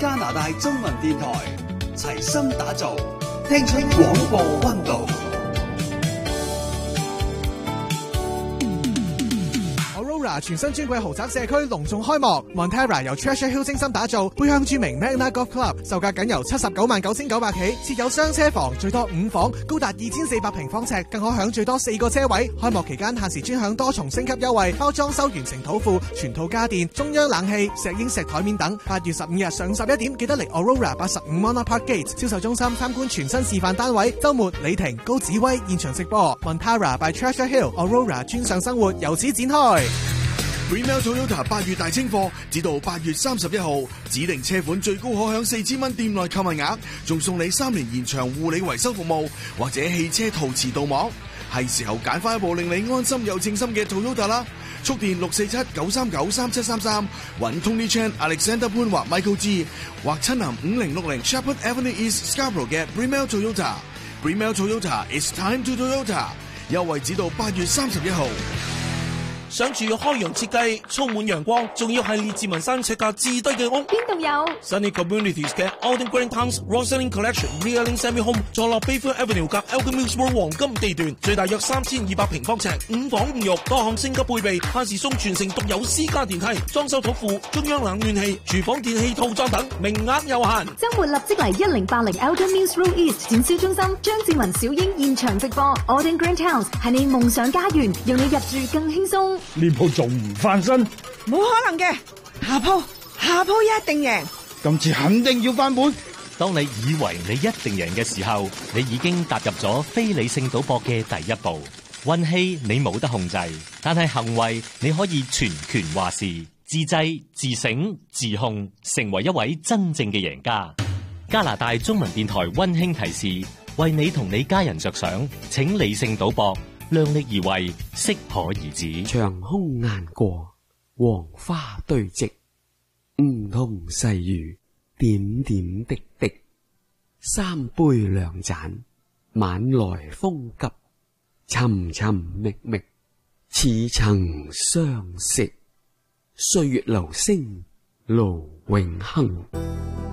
加拿大中文電台，齊心打造，聽出廣播溫度。 全新尊貴豪宅社區隆重開幕 ，Montera 由 Treasure Hill 精心打造，背向著名 Magna Golf Club， 售價僅由799900起，設有雙車房，最多5房，高達2400平方尺，更可享最多4個車位。開幕期間限時專享多重升級優惠，包裝修完成土庫，全套家電、中央冷氣、石英石台面等。8月15日上午11點，記得嚟 Aurora 85 Monarch Park Gate 銷售中心參觀全新示範單位。週末李婷、高子威現場直播 ，Montera by Treasure Hill Aurora 專上生活由此展開。 Bremel Toyota 8月大清貨，至到8月31號，指定車款最高可享4000蚊店內購物額，仲送你3年延長護理維修服務，或者汽車陶瓷鍍膜。係時候揀翻一部令你安心又稱心嘅 Toyota 啦！速電647-939-3733，揾 Tony Chan、Alexander 潘或 Michael G， 或親臨5060 Shepherd Avenue East Scarborough 嘅 Bremel Toyota。Bremel Toyota It's time to Toyota， 優惠至到8月31號。 想住開揚設計，充滿陽光，仲要係列治文山尺價至低嘅屋。 邊度有 Sunny Communities 嘅 Alden Green Towns Rosalie Collection Realing Semi Home 坐落 Bayfield Avenue 及 Elgin Mills Road 黃金地段，最大約3200平方尺，5房5浴，多項升級配備，限時送全城獨有私家電梯，裝修土庫，中央冷暖氣，廚房電器套裝等，名額有限。 週末立即嚟1080 Elgin Mills Road East 展銷中心，張志文小英現場直播 Alden Green Towns 係你夢想家園，讓你入住更輕鬆。 呢鋪仲唔翻身？ 冇可能嘅，下鋪一定贏。 今次肯定要翻本。 當你以為你一定贏嘅時候，你已經踏入咗非理性賭博嘅第一步。運氣你冇得控制，但係行為你可以全權話事。自制、自省、自控，成為一位真正嘅贏家。加拿大中文電台溫馨提示：為你同你家人着想，請理性賭博。量力而為，適可而止。 長空雁過，黃花堆積，梧桐細雨，點點滴滴。三杯兩盞，晚來風急，尋尋覓覓，似曾相識。歲月留聲，路永恆。